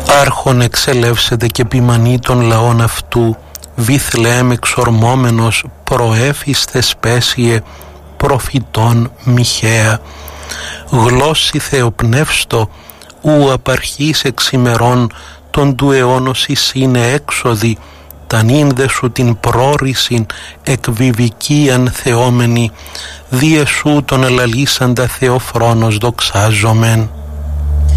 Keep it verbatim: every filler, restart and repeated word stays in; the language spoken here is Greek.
Άρχον εξελεύσεται και ποιμανή των λαών αυτού, Βήθλεεμ εξορμόμενος προέφιστε σπέσιε, προφητών Μιχαία. Γλώσσι θεοπνεύστο, ου απαρχής εξημερών, τον του αιώνος εις είναι έξοδη, ταν ίνδε σου την πρόρησιν εκβιβικίαν θεόμενη, δίε σου τον ελαλήσαντα Θεοφρόνος δοξάζομεν.